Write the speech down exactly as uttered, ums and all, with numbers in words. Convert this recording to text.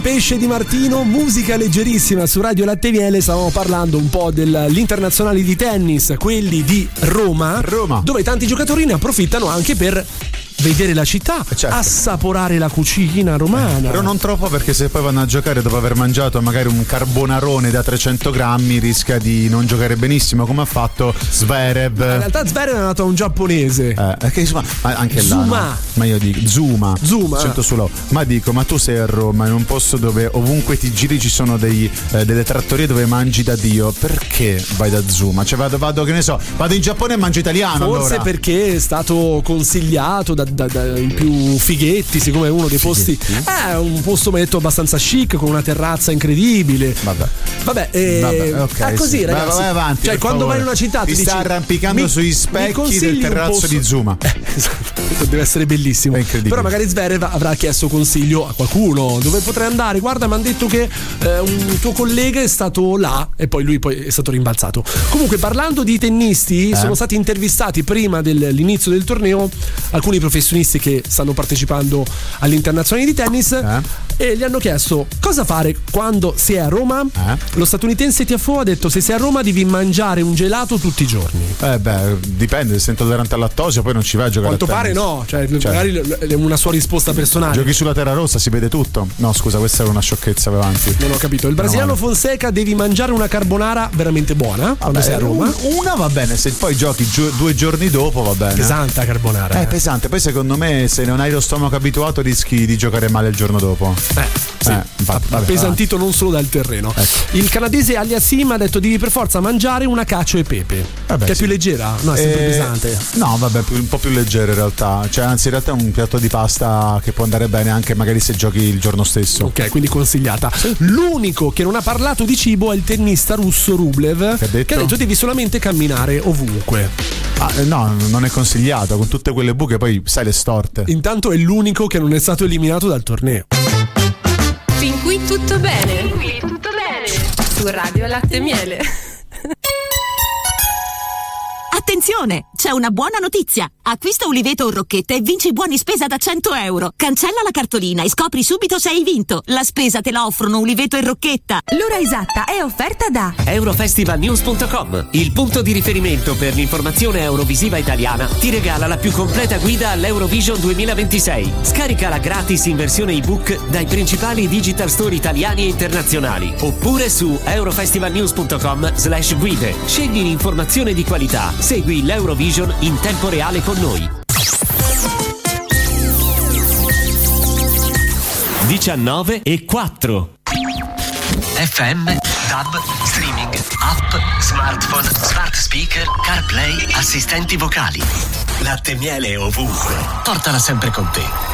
Pesce di Martino, musica leggerissima su Radio Latte e Miele. Stavamo parlando un po' dell'internazionale di tennis, quelli di Roma, Roma, dove tanti giocatori ne approfittano anche per vedere la città, certo, assaporare la cucina romana. Però non troppo, perché se poi vanno a giocare dopo aver mangiato magari un carbonarone da trecento grammi rischia di non giocare benissimo, come ha fatto Zverev. In realtà Zverev è andato a un giapponese, eh, che insomma, ma anche Zuma. là no? Ma io dico Zuma, Zuma. sento solo. Ma dico, ma tu sei a Roma, in un posto dove ovunque ti giri ci sono dei, eh, delle trattorie dove mangi da Dio, perché vai da Zuma? Cioè vado, vado che ne so, vado in Giappone e mangio italiano. Forse allora, perché è stato consigliato da Da, da, i più fighetti, siccome è uno dei posti, è un posto metto abbastanza chic con una terrazza incredibile. Vabbè, vabbè, eh, Vabbè okay, è così, sì. ragazzi. Vai, vai avanti, cioè, quando favore. vai in una città ti ti sta dici, arrampicando mi, sui specchi del terrazzo di Zuma. Eh, esatto, deve essere bellissimo. È incredibile. Però magari Zverev avrà chiesto consiglio a qualcuno dove potrei andare. Guarda, mi hanno detto che eh, un tuo collega è stato là e poi lui poi è stato rimbalzato. Comunque, parlando di tennisti, eh? sono stati intervistati prima dell'inizio del torneo alcuni professionisti che stanno partecipando all'internazionale di tennis eh? e gli hanno chiesto cosa fare quando si è a Roma. Eh? Lo statunitense T F O ha detto: se sei a Roma devi mangiare un gelato tutti i giorni. Eh beh, dipende, se sei intollerante al lattosio poi non ci vai a giocare. Quanto a pare no, cioè, cioè magari è una sua risposta personale. Giochi sulla terra rossa, si vede tutto. No, scusa, questa era una sciocchezza, vai avanti. Non ho capito. Il brasiliano no, Fonseca: devi mangiare una carbonara veramente buona. Vabbè, quando sei a Roma. Una va bene, se poi giochi gi- due giorni dopo va bene. Pesante carbonara. È eh. pesante, poi secondo me se non hai lo stomaco abituato rischi di giocare male il giorno dopo. Eh, sì. eh infatti, vabbè, appesantito non solo dal terreno. Ecco. Il canadese Aliassime ha detto: devi per forza mangiare una cacio e pepe. Vabbè, che è sì. più leggera? No, è sempre eh, pesante. No, vabbè, più, un po' più leggero in realtà. Cioè, anzi, in realtà è un piatto di pasta che può andare bene anche magari se giochi il giorno stesso. Ok, quindi consigliata. Sì. L'unico che non ha parlato di cibo è il tennista russo Rublev, che ha detto, che ha detto devi solamente camminare ovunque. Ah, no, non è consigliato, con tutte quelle buche poi sai le storte. Intanto è l'unico che non è stato eliminato dal torneo. Fin qui tutto bene. Fin qui tutto bene. Su Radio Latte e Miele. Attenzione, c'è una buona notizia. Acquista Uliveto o Rocchetta e vinci buoni spesa da cento euro. Cancella la cartolina e scopri subito se hai vinto. La spesa te la offrono Uliveto e Rocchetta. L'ora esatta è offerta da Eurofestivalnews punto com, il punto di riferimento per l'informazione eurovisiva italiana. Ti regala la più completa guida all'Eurovision duemilaventisei. Scaricala gratis in versione ebook dai principali digital store italiani e internazionali, oppure su eurofestivalnews punto com slash guide. Scegli l'informazione di qualità. Segui l'Eurovision in tempo reale con noi. diciannove e quattro. F M, DAB, streaming, app, smartphone, smart speaker, CarPlay, assistenti vocali. Latte e Miele ovunque. Portala sempre con te.